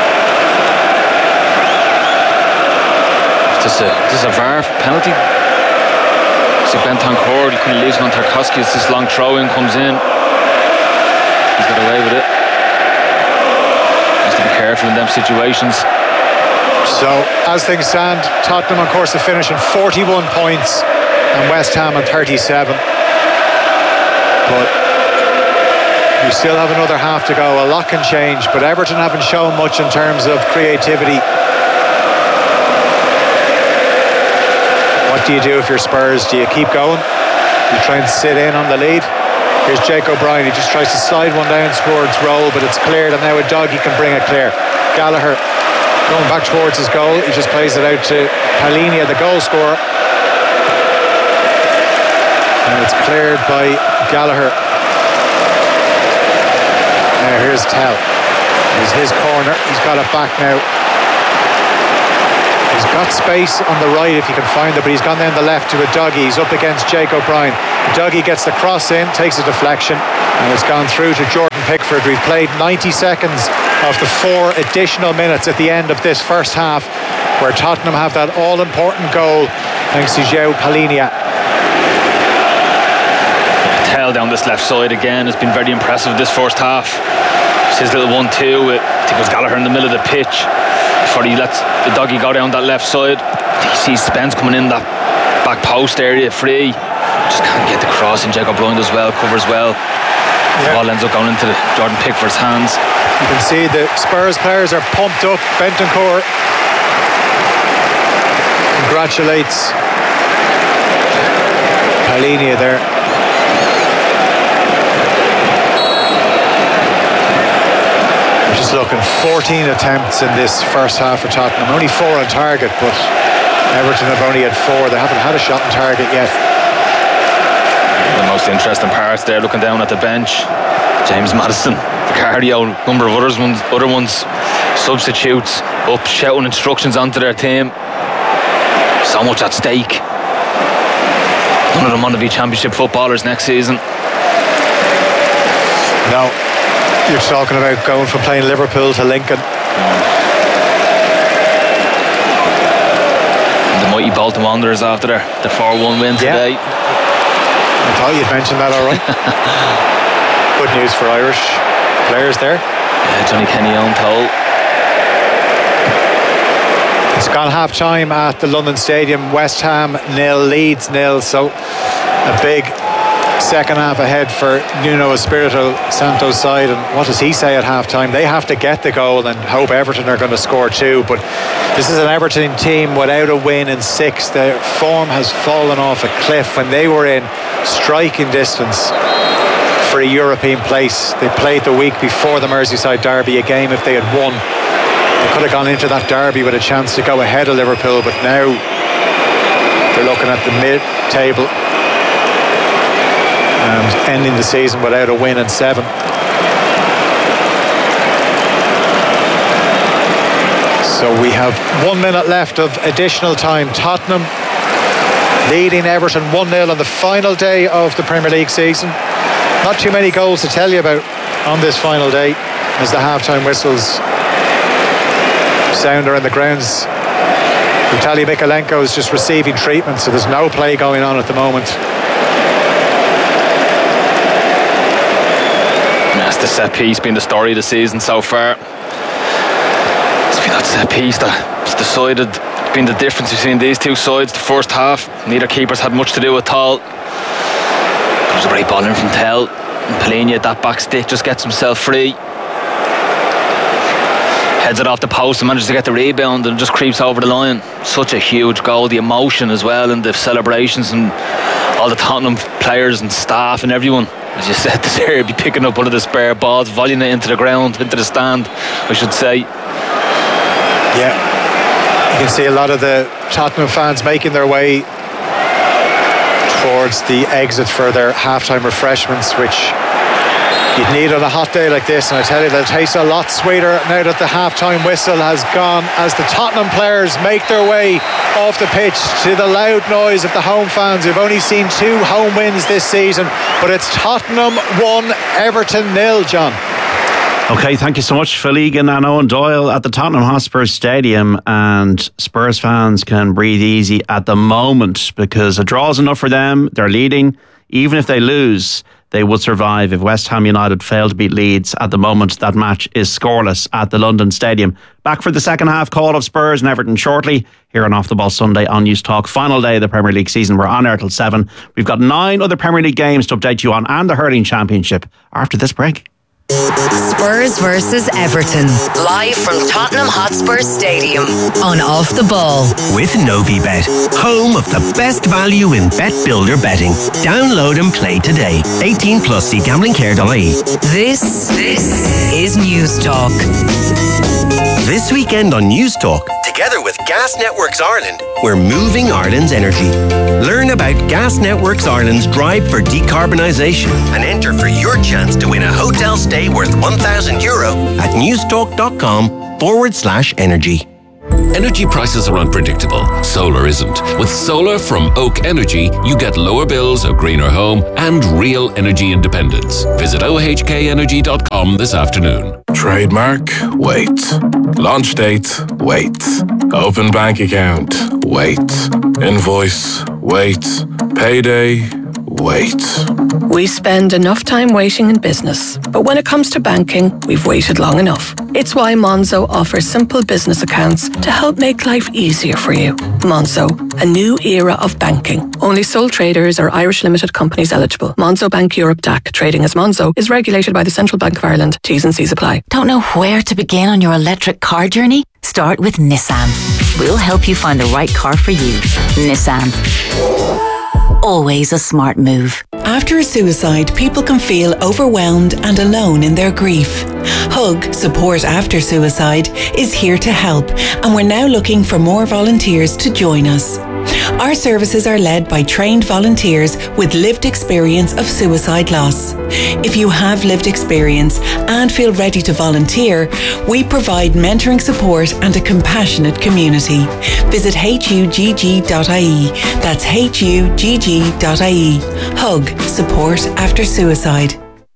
Is this a, is this a V A R penalty? See Bentancur, he couldn't lose it on Tarkowski. It's this long throw in comes in. He's got away with it. Has to be careful in them situations. So as things stand, Tottenham on course to finish on forty-one points and West Ham on thirty-seven. But we still have another half to go. A lot can change, but Everton haven't shown much in terms of creativity. What do you do if you're Spurs? Do you keep going? Do you try and sit in on the lead? Here's Jake O'Brien. He just tries to slide one down towards Roll, but it's cleared, and now a Dougie can bring it clear. Gallagher going back towards his goal. He just plays it out to Palinia, the goal scorer. And it's cleared by Gallagher. Now here's Tell. It's his corner. He's got it back now. He's got space on the right if he can find it, but he's gone down the left to a Dougie. He's up against Jake O'Brien. Dougie gets the cross in, takes a deflection, and it's gone through to Jordan Pickford. We've played ninety seconds of the four additional minutes at the end of this first half, where Tottenham have that all-important goal thanks to João Palinia. Tell down this left side again has been very impressive this first half. It's his little one two. I think it was Gallagher in the middle of the pitch before he lets the Dougie go down that left side. He sees Spence coming in that back post area free. Just can't get the cross, and Jake O'Brien does well, covers well. The Yeah. ball ends up going into the Jordan Pickford's hands. You can see the Spurs players are pumped up. Bentancur congratulates Palinia there. We're just looking, fourteen attempts in this first half for Tottenham. Only four on target, but Everton have only had four. They haven't had a shot on target yet. The most interesting parts there, looking down at the bench, James Maddison, Cardio, a number of others ones, other ones, substitutes up shouting instructions onto their team. So much at stake. None of them want to be championship footballers next season. No, you're talking about going from playing Liverpool to Lincoln. And the mighty Bolton Wanderers after their, the four one win today. Yeah. I thought you'd mentioned that, all right. Good news for Irish players there. Yeah, Johnny Kenny on toll. It's gone half time at the London Stadium. West Ham nil, Leeds nil. So a big second half ahead for Nuno Espirito Santo's side. And what does he say at half time? They have to get the goal and hope Everton are going to score too. But this is an Everton team without a win in six. Their form has fallen off a cliff. When they were in striking distance for a European place, they played the week before the Merseyside derby, a game if they had won, they could have gone into that derby with a chance to go ahead of Liverpool, but now they're looking at the mid-table and ending the season without a win in seven. So we have one minute left of additional time. Tottenham leading Everton one nil on the final day of the Premier League season. Not too many goals to tell you about on this final day as the half-time whistles sound around the grounds. Vitaly Mykolenko is just receiving treatment, so there's no play going on at the moment. That's the set piece been the story of the season so far. It's been that set piece that's decided, been the difference between these two sides. The first half, neither keepers had much to do at all. There's a great ball in from Tell, and Palinia, that back stick, just gets himself free. Heads it off the post and manages to get the rebound and just creeps over the line. Such a huge goal. The emotion as well and the celebrations and all the Tottenham players and staff and everyone, as you said, this area be picking up one of the spare balls, volleying it into the ground, into the stand, I should say. Yeah, you can see a lot of the Tottenham fans making their way towards the exit for their halftime refreshments, which you'd need on a hot day like this, and I tell you, they'll taste a lot sweeter now that the halftime whistle has gone, as the Tottenham players make their way off the pitch to the loud noise of the home fans. We've only seen two home wins this season, but it's Tottenham one, Everton nil, John. Okay, thank you so much, Phil Egan and Owen Doyle at the Tottenham Hotspur Stadium, and Spurs fans can breathe easy at the moment because a draw is enough for them. They're leading. Even if they lose, they would survive. If West Ham United fail to beat Leeds at the moment, that match is scoreless at the London Stadium. Back for the second half call of Spurs and Everton shortly here on Off the Ball Sunday on News Talk. Final day of the Premier League season. We're on air till seven. We've got nine other Premier League games to update you on and the Hurling Championship after this break. Spurs versus Everton, live from Tottenham Hotspur Stadium on Off the Ball. With Novibet, home of the best value in bet builder betting. Download and play today. eighteen plus, see gambling care dot I E. This, this is News Talk. This weekend on News Talk, together with Gas Networks Ireland, we're moving Ireland's energy. Learn about Gas Networks Ireland's drive for decarbonisation and enter for your chance to win a hotel stay worth one thousand euro at newstalk.com forward slash energy. Energy prices are unpredictable. Solar isn't. With solar from Oak Energy, you get lower bills, a greener home, and real energy independence. Visit O H K energy dot com this afternoon. Trademark? Wait. Launch date? Wait. Open bank account? Wait. Invoice? Wait. Payday? Wait. We spend enough time waiting in business, but when it comes to banking, we've waited long enough. It's why Monzo offers simple business accounts to help make life easier for you. Monzo, a new era of banking. Only sole traders or Irish limited companies eligible. Monzo Bank Europe D A C, trading as Monzo, is regulated by the Central Bank of Ireland. T's and C's apply. Don't know where to begin on your electric car journey? Start with Nissan. We'll help you find the right car for you. Nissan. Always a smart move. After a suicide, people can feel overwhelmed and alone in their grief. Hug, Support After Suicide, is here to help, and we're now looking for more volunteers to join us. Our services are led by trained volunteers with lived experience of suicide loss. If you have lived experience and feel ready to volunteer, we provide mentoring support and a compassionate community. Visit H U G G dot I E. That's H U G G dot I E. Hug, Support After Suicide.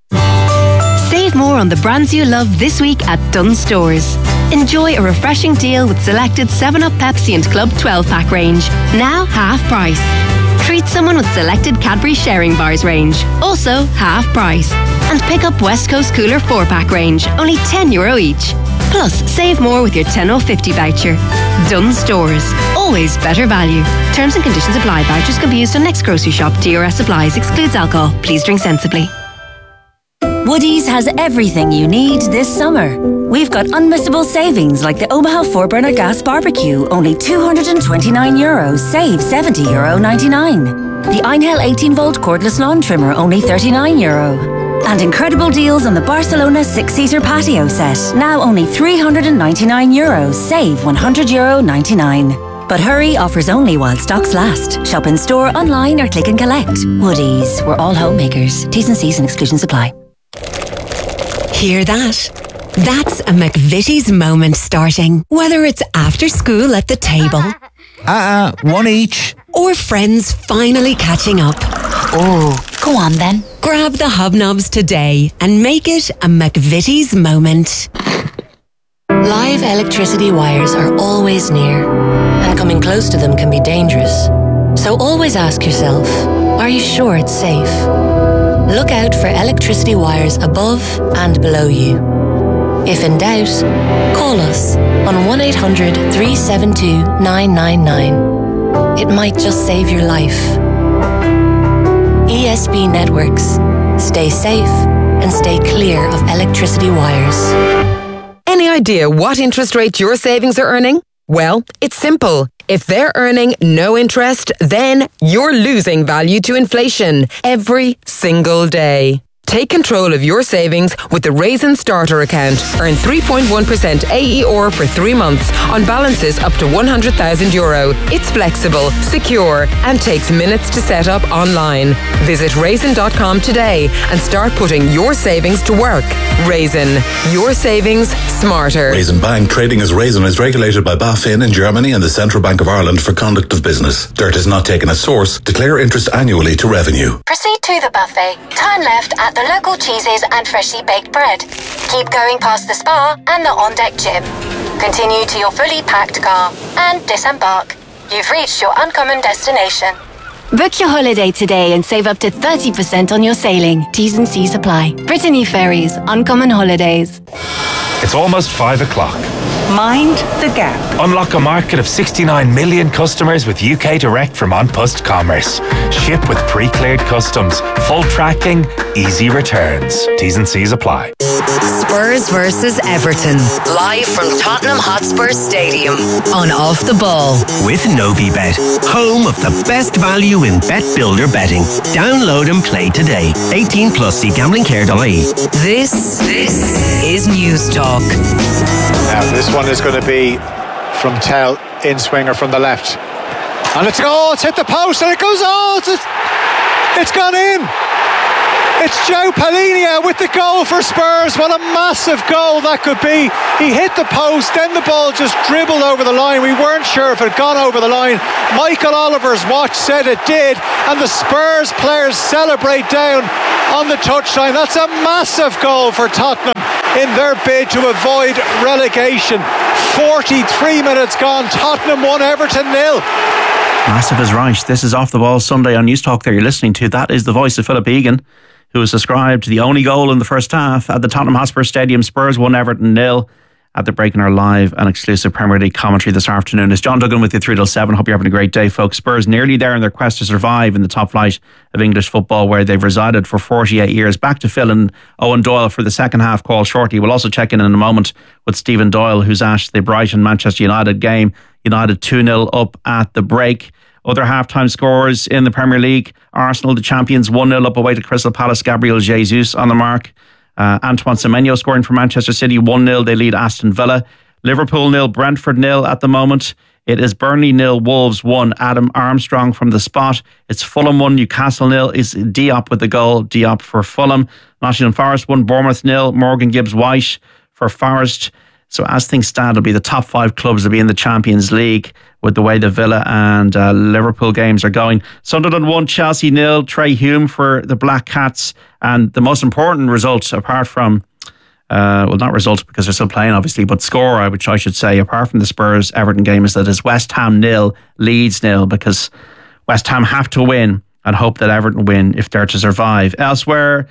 Save more on the brands you love this week at Dunnes Stores. Enjoy a refreshing deal with selected seven up Pepsi and Club twelve pack range. Now half price. Treat someone with selected Cadbury Sharing Bars range. Also half price. And pick up West Coast Cooler four pack range. Only ten euro each. Plus, save more with your ten oh fifty voucher. Dunnes Stores. Always better value. Terms and conditions apply. Vouchers can be used on next grocery shop. D R S applies. Excludes alcohol. Please drink sensibly. Woodies has everything you need this summer. We've got unmissable savings like the Omaha four burner gas barbecue, only two hundred twenty-nine euros, save seventy euro ninety-nine. The Einhell eighteen volt cordless lawn trimmer, only thirty-nine euro. And incredible deals on the Barcelona six seater patio set, now only three hundred ninety-nine euros, save one hundred euro ninety-nine. But hurry, offers only while stocks last. Shop in store, online or click and collect. Woodies, we're all homemakers. T's and C's and exclusions apply. Hear that? That's a McVitie's moment starting. Whether it's after school at the table. Uh-uh, one each. Or friends finally catching up. Oh, go on then. Grab the hobnobs today and make it a McVitie's moment. Live electricity wires are always near, and coming close to them can be dangerous. So always ask yourself, are you sure it's safe? Look out for electricity wires above and below you. If in doubt, call us on one eight hundred three seven two nine nine nine. It might just save your life. E S B Networks. Stay safe and stay clear of electricity wires. Any idea what interest rate your savings are earning? Well, it's simple. If they're earning no interest, then you're losing value to inflation every single day. Take control of your savings with the Raisin Starter account. Earn three point one percent A E R for three months on balances up to one hundred thousand euro. It's flexible, secure, and takes minutes to set up online. Visit raisin dot com today and start putting your savings to work. Raisin, your savings smarter. Raisin Bank, trading as Raisin, is regulated by BaFin in Germany and the Central Bank of Ireland for conduct of business. Dirt is not taken as source. Declare interest annually to revenue. Proceed to the buffet. Turn left at the local cheeses and freshly baked bread. Keep going past the spa and the on-deck gym. Continue to your fully packed car and disembark. You've reached your uncommon destination. Book your holiday today and save up to thirty percent on your sailing. T's and C's apply. Brittany Ferries, Uncommon Holidays. It's almost five o'clock. Mind the gap. Unlock a market of sixty-nine million customers with U K Direct from An Post Commerce. Ship with pre-cleared customs, full tracking, easy returns. T's and C's apply. Spurs versus Everton, live from Tottenham Hotspur Stadium on Off the Ball. With Novibet, home of the best value in bet builder betting. Download and play today. eighteen plus, see gambling care dot I E. This, this is News Talk. Now, this one is going to be from Tell, in swinger from the left. And it's, oh, it's hit the post and it goes, oh, it's, it's gone in. It's Joe Palhinha with the goal for Spurs. What a massive goal that could be. He hit the post, then the ball just dribbled over the line. We weren't sure if it had gone over the line. Michael Oliver's watch said it did, and the Spurs players celebrate down on the touchline. That's a massive goal for Tottenham in their bid to avoid relegation. forty-three minutes gone. Tottenham won, Everton nil. Massive is right. This is Off the Ball Sunday on News Talk there you're listening to. That is the voice of Philip Egan, who was ascribed to the only goal in the first half at the Tottenham Hotspur Stadium. Spurs won, Everton nil. At the break in our live and exclusive Premier League commentary this afternoon. It's John Duggan with you three till seven. Hope you're having a great day, folks. Spurs nearly there in their quest to survive in the top flight of English football, where they've resided for forty-eight years. Back to Phil and Owen Doyle for the second half call shortly. We'll also check in in a moment with Stephen Doyle, who's at the Brighton-Manchester United game. United two nil up at the break. Other half-time scores in the Premier League. Arsenal, the champions, one nil up away to Crystal Palace. Gabriel Jesus on the mark. Uh, Antoine Semenyo scoring for Manchester City, one nil. They lead Aston Villa. Liverpool nil, Brentford nil at the moment. It is Burnley nil, Wolves one. Adam Armstrong from the spot. It's Fulham one, Newcastle nil. Is Diop with the goal. Diop for Fulham. Nottingham Forest one, Bournemouth nil. Morgan Gibbs-White for Forest. So as things stand, it'll be the top five clubs will be in the Champions League with the way the Villa and uh, Liverpool games are going. Sunderland one, Chelsea nil. Trey Hume for the Black Cats. And the most important result, apart from, uh, well, not result because they're still playing, obviously, but score, which I should say, apart from the Spurs-Everton game, is that it's West Ham nil, Leeds nil, because West Ham have to win and hope that Everton win if they're to survive. Elsewhere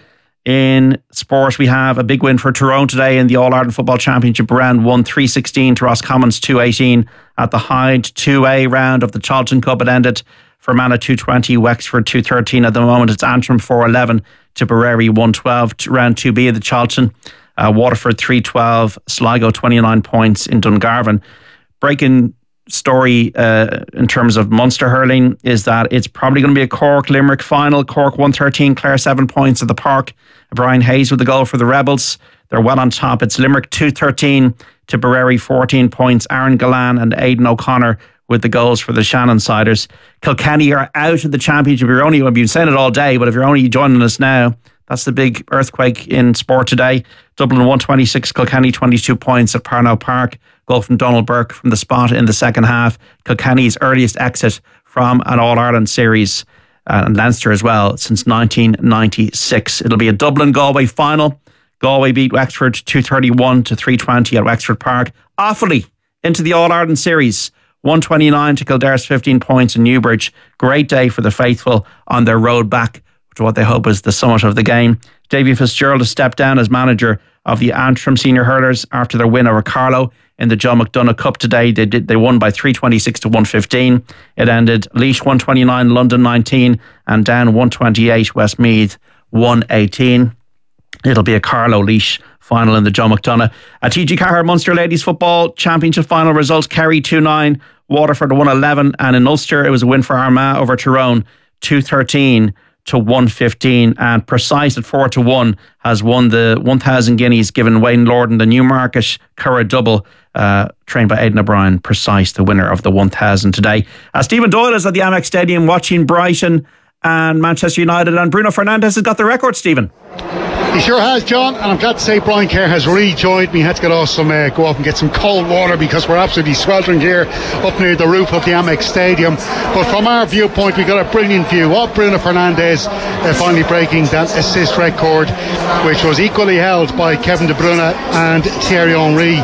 in sport, we have a big win for Tyrone today in the All-Ireland Football Championship round one, three sixteen to Roscommons two eighteen at the Hyde two A round of the Charlton Cup. It ended Fermanagh two twenty, Wexford two thirteen. At the moment, it's Antrim four eleven to Bereri one twelve. Round two B of the Charlton, uh, Waterford three twelve, Sligo twenty-nine points in Dungarvan. Breaking story uh, in terms of Munster hurling is that it's probably going to be a Cork-Limerick final. Cork one thirteen, Clare seven points at the Park. Brian Hayes with the goal for the Rebels. They're well on top. It's Limerick two thirteen to Bereri fourteen points. Aaron Gallan and Aidan O'Connor with the goals for the Shannon Siders. Kilkenny are out of the championship. You're only, we've been saying it all day, but if you're only joining us now, that's the big earthquake in sport today. Dublin one twenty-six, Kilkenny twenty-two points at Parnell Park. Goal from Donald Burke from the spot in the second half. Kilkenny's earliest exit from an All-Ireland series, uh, and Leinster as well, since nineteen ninety-six. It'll be a Dublin-Galway final. Galway beat Wexford two thirty-one to three twenty at Wexford Park. Offaly into the All-Ireland series. one twenty-nine to Kildare's fifteen points in Newbridge. Great day for the faithful on their road back to what they hope is the summit of the game. Davy Fitzgerald has stepped down as manager of the Antrim senior hurlers after their win over Carlow in the John McDonough Cup today. They did, they won by three twenty-six to one fifteen. It ended Laois one twenty-nine, London nineteen, and Down one twenty-eight, Westmeath one eighteen. It'll be a Carlow Laois final in the John McDonough. A T G Carr Munster Ladies Football Championship final results: Kerry two nine, Waterford one eleven, and in Ulster it was a win for Armagh over Tyrone two thirteen to one fifteen, and Precise at four to one has won the one thousand guineas given Wayne Lorden the Newmarket Curragh double, uh, trained by Aidan O'Brien. Precise the winner of the one thousand today. Uh, Stephen Doyle is at the Amex Stadium watching Brighton and Manchester United, and Bruno Fernandes has got the record, Stephen. He sure has, John, and I'm glad to say Brian Kerr has rejoined me. Had to get off some, uh, go off and get some cold water because we're absolutely sweltering here up near the roof of the Amex Stadium. But from our viewpoint, we got a brilliant view of Bruno Fernandes uh, finally breaking that assist record, which was equally held by Kevin De Bruyne and Thierry Henry.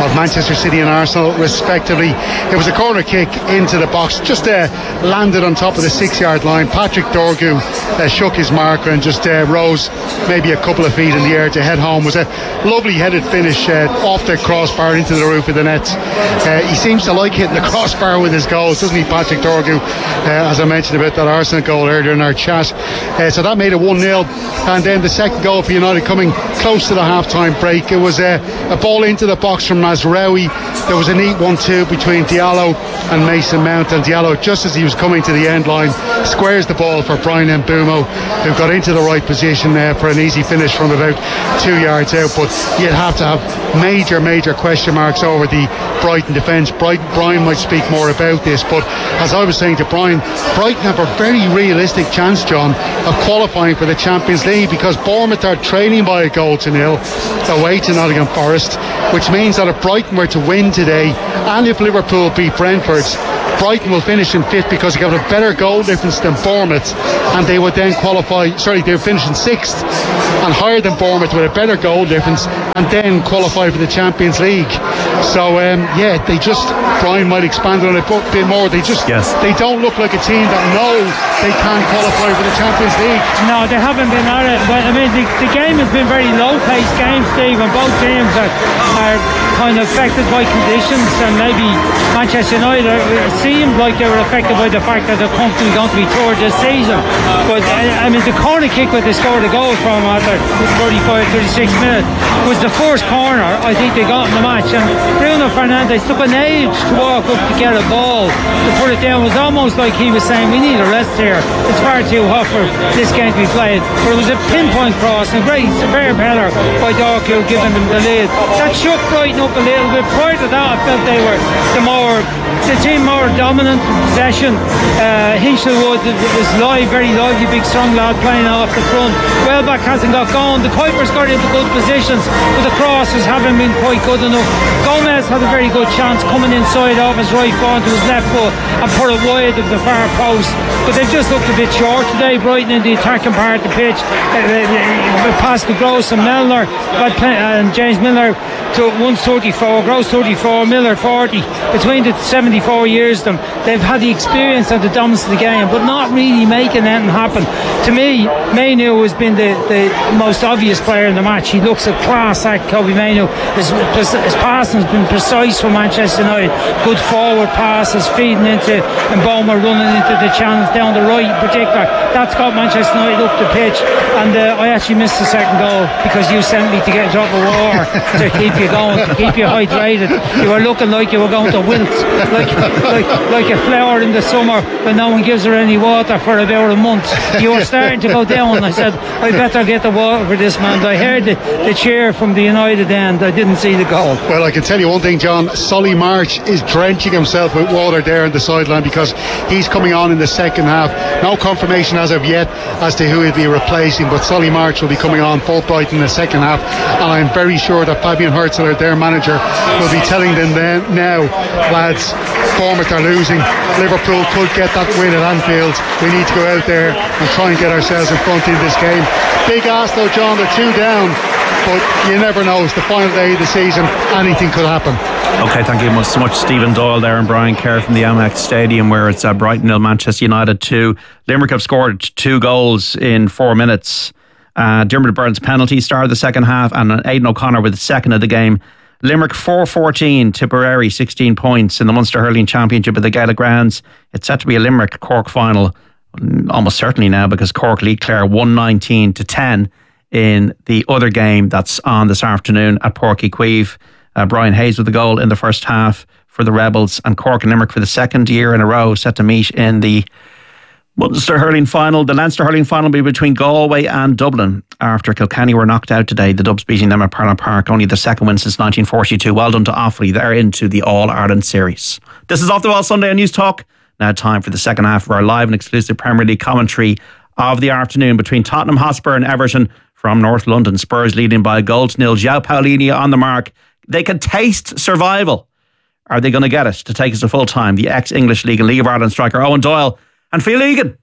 of Manchester City and Arsenal respectively. It was a corner kick into the box, just uh, landed on top of the six yard line. Patrick Dorgu uh, shook his marker and just uh, rose maybe a couple of feet in the air to head home. It was a lovely headed finish uh, off the crossbar into the roof of the net. Uh, he seems to like hitting the crossbar with his goals, doesn't he, Patrick Dorgu, uh, as I mentioned about that Arsenal goal earlier in our chat. Uh, so that made it one nil, and then the second goal for United coming close to the half-time break. It was uh, a ball into the box from Mazraoui. There was a neat one two between Diallo and Mason Mount, and Diallo, just as he was coming to the end line, squares the ball for Brian Mbeumo, who got into the right position uh, for an easy finish from about two yards out. But you'd have to have major major question marks over the Brighton defence. Brighton, Brian might speak more about this, but as I was saying to Brian, Brighton have a very realistic chance, John, of qualifying for the Champions League, because Bournemouth are trailing by a goal to nil away to Nottingham Forest, which means that if Brighton were to win today, and if Liverpool beat Brentford, Brighton will finish in fifth because they have a better goal difference than Bournemouth, and they would then qualify, sorry, they would finish in sixth and higher than Bournemouth with a better goal difference, and then qualify for the Champions League. So um, yeah, they just, Brian might expand on it a bit more, they just, yes. they don't look like a team that know they can qualify for the Champions League. No, they haven't been at it, but I mean the, the game has been very low paced game, Steve, and both teams are, are kind of affected by conditions, and maybe Manchester United are, it seemed like they were affected by the fact that they're comfortably going to be third this season. But I, I mean the corner kick where they scored a goal from after thirty-five, thirty-six minutes was the first corner I think they got in the match, and Bruno Fernandes took an age to walk up to get a ball to put it down. It was almost like he was saying, we need a rest here, it's far too hot for this game to be played. But it was a pinpoint cross and a great superb header by Dorgu giving them the lead. That shook Brighton up a little bit. Prior to that I felt they were the more the team more dominant in possession. uh, Hinchelwood was live, very lively, big strong lad playing off the front. Welbeck hasn't got going. The Kuipers got into good positions, but the crosses haven't been quite good enough. Gomez had a very good chance coming inside off his right foot to his left foot and put it wide of the far post, but they've just looked a bit short today, Brighton, in the attacking part of the pitch. uh, uh, Pascal Gross and Milner and James Milner to one thirty-four, Gross thirty-four, Miller forty. Between the seventy-four years of them, they've had the experience and the dominance of the game, but not really making anything happen. To me, Mainoo has been the, the most obvious player in the match. He looks a class act, Kobbie Mainoo. His, his passing has been precise for Manchester United. Good forward passes, feeding into, and Bowman running into the channels down the right in particular. That's got Manchester United up the pitch, and uh, I actually missed the second goal because you sent me to get a drop of water to keep you going, to keep you hydrated. You were looking like you were going to wilt, like, like, like a flower in the summer when no one gives her any water for about a month. You were starting to go down. I said, I better get the water for this man. I heard the, the cheer from the United end. I didn't see the goal. Well, I can tell you one thing, John. Solly March is drenching himself with water there on the sideline because he's coming on in the second half. No confirmation as of yet as to who he'll be replacing, but Solly March will be coming on for Brighton in the second half, and I'm very sure that Fabian Hürzeler, their manager, will be telling them then, now, lads, Bournemouth are losing. Liverpool could get that win at Anfield. We need to go out there and try and get ourselves in front in this game. Big ask though, John, they're two down, but you never know. It's the final day of the season. Anything could happen. Okay, thank you so much, Stephen Doyle there and Brian Kerr from the Amex Stadium, where it's uh, Brighton nil, Manchester United two. Limerick have scored two goals in four minutes. Uh, Dermot Burns penalty started the second half, and Aidan O'Connor with the second of the game. Limerick four fourteen, Tipperary sixteen points in the Munster Hurling Championship at the Gaelic Grounds. It's set to be a Limerick Cork final, almost certainly now, because Cork lead Clare one nineteen to ten in the other game that's on this afternoon at Páirc Uí Chaoimh. Uh, Brian Hayes with the goal in the first half for the Rebels, and Cork and Limerick for the second year in a row set to meet in the Munster Hurling final. The Leinster Hurling final will be between Galway and Dublin after Kilkenny were knocked out today. The Dubs beating them at Parnell Park, only the second win since nineteen forty-two. Well done to Offaly. They're into the All-Ireland series. This is Off the Ball Sunday on News Talk. Now time for the second half of our live and exclusive Premier League commentary of the afternoon between Tottenham Hotspur and Everton from North London. Spurs leading by a goal to nil. João Paulinho on the mark. They can taste survival. Are they going to get it to take us to full time? The ex-English League and League of Ireland striker Owen Doyle and Phil Egan.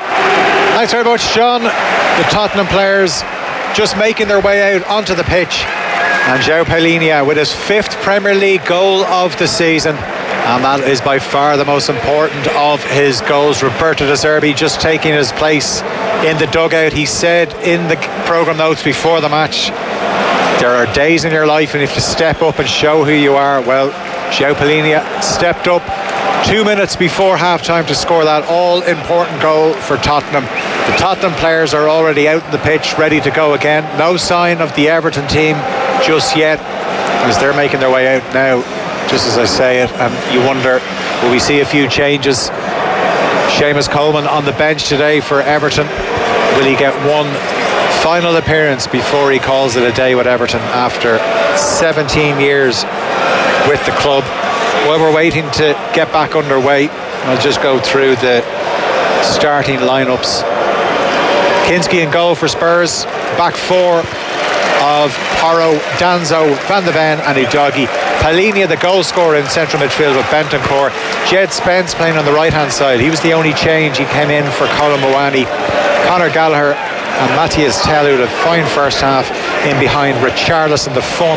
Thanks very much, Sean. The Tottenham players just making their way out onto the pitch. And João Palhinha with his fifth Premier League goal of the season. And that is by far the most important of his goals. Roberto De Zerbi just taking his place in the dugout. He said in the programme notes before the match, there are days in your life and if you step up and show who you are. Well, João Palhinha stepped up two minutes before half-time to score that all-important goal for Tottenham. The Tottenham players are already out on the pitch, ready to go again. No sign of the Everton team just yet, as they're making their way out now, just as I say it. And you wonder, will we see a few changes? Seamus Coleman on the bench today for Everton. Will he get one final appearance before he calls it a day with Everton after seventeen years with the club? While we're waiting to get back underway, I'll just go through the starting lineups. Kinski in goal for Spurs. Back four of Porro, Danzo, Van de Ven and Udogie. Palhinha, the goal scorer in central midfield with Bentancur. Jed Spence playing on the right hand side. He was the only change. He came in for Colin Moani. Conor Gallagher and Matthias Tell, who had a fine first half in behind Richarlison, the former